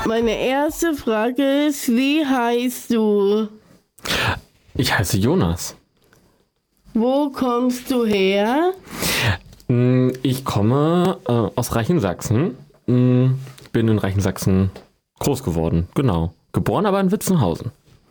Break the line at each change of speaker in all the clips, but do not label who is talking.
Meine erste Frage ist, wie heißt du?
Ich heiße Jonas.
Wo kommst du her?
Ich komme aus Reichensachsen. Bin in Reichensachsen groß geworden, genau. Geboren aber in Witzenhausen.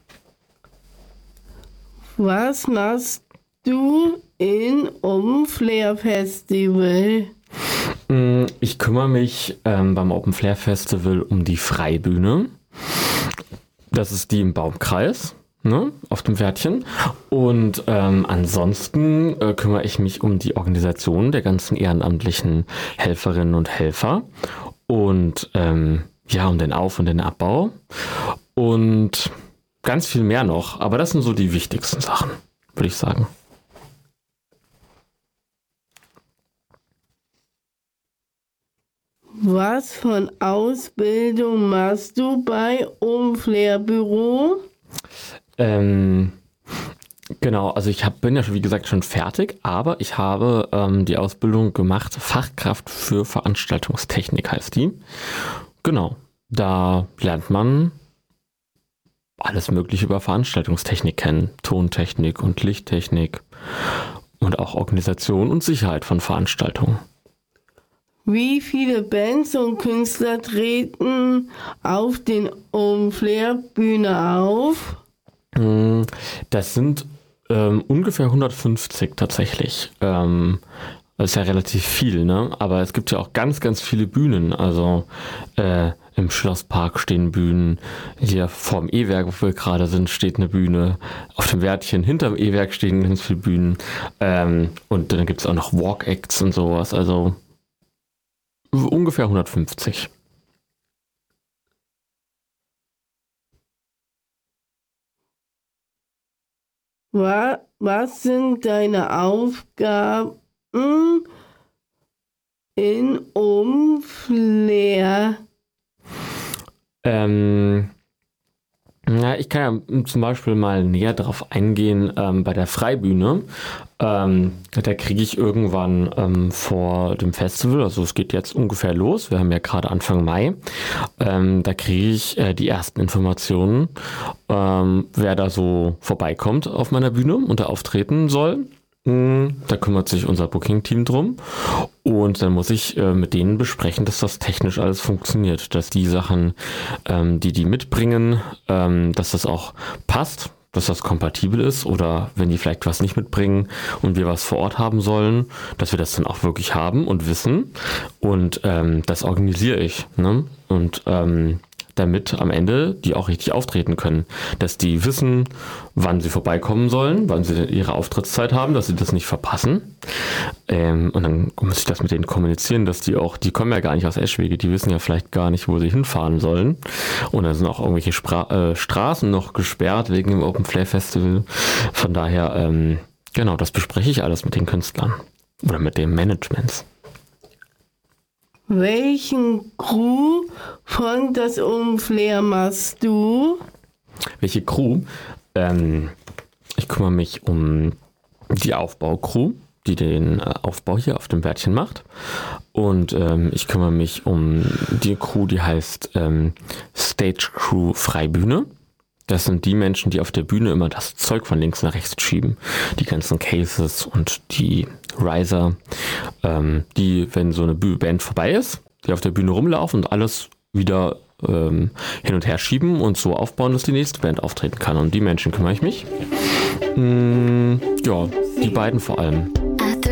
Was machst du im Flair Festival?
Ich kümmere mich beim Open Flair Festival um die Freibühne. Das ist die im Baumkreis, ne, auf dem Pferdchen. Und ansonsten kümmere ich mich um die Organisation der ganzen ehrenamtlichen Helferinnen und Helfer. Und um den Auf- und den Abbau. Und ganz viel mehr noch. Aber das sind so die wichtigsten Sachen, würde ich sagen.
Was von Ausbildung machst du bei Flair Büro?
Genau, also bin ja wie gesagt schon fertig, aber ich habe die Ausbildung gemacht, Fachkraft für Veranstaltungstechnik heißt die. Genau, da lernt man alles Mögliche über Veranstaltungstechnik kennen, Tontechnik und Lichttechnik und auch Organisation und Sicherheit von Veranstaltungen.
Wie viele Bands und Künstler treten auf den Flair Bühne auf?
Das sind ungefähr 150 tatsächlich. Das ist ja relativ viel, ne? Aber es gibt ja auch ganz, ganz viele Bühnen. Also im Schlosspark stehen Bühnen. Hier vorm E-Werk, wo wir gerade sind, steht eine Bühne. Auf dem Wärtchen hinterm E-Werk stehen ganz viele Bühnen. Und dann gibt es auch noch Walk-Acts und sowas. Also ungefähr 150.
Was sind deine Aufgaben in Flair?
Ich kann ja zum Beispiel mal näher drauf eingehen bei der Freibühne. Da kriege ich irgendwann vor dem Festival, also es geht jetzt ungefähr los, wir haben ja gerade Anfang Mai, da kriege ich die ersten Informationen, wer da so vorbeikommt auf meiner Bühne und da auftreten soll. Da kümmert sich unser Booking-Team drum und dann muss ich mit denen besprechen, dass das technisch alles funktioniert, dass die Sachen, die mitbringen, dass das auch passt, dass das kompatibel ist oder wenn die vielleicht was nicht mitbringen und wir was vor Ort haben sollen, dass wir das dann auch wirklich haben und wissen und das organisiere ich, ne? Und damit am Ende die auch richtig auftreten können. Dass die wissen, wann sie vorbeikommen sollen, wann sie ihre Auftrittszeit haben, dass sie das nicht verpassen. Und dann muss ich das mit denen kommunizieren, dass die kommen ja gar nicht aus Eschwege, die wissen ja vielleicht gar nicht, wo sie hinfahren sollen. Und da sind auch irgendwelche Straßen noch gesperrt wegen dem Open Flair Festival. Von daher, genau, das bespreche ich alles mit den Künstlern oder mit dem Management.
Welchen Crew von das Flair machst du?
Welche Crew? Ich kümmere mich um die Aufbaucrew, die den Aufbau hier auf dem Bärtchen macht. Und ich kümmere mich um die Crew, die heißt Stage Crew Freibühne. Das sind die Menschen, die auf der Bühne immer das Zeug von links nach rechts schieben. Die ganzen Cases und die Riser, die, wenn so eine Band vorbei ist, die auf der Bühne rumlaufen und alles wieder hin und her schieben und so aufbauen, dass die nächste Band auftreten kann. Und die Menschen kümmere ich mich. Ja, die beiden vor allem.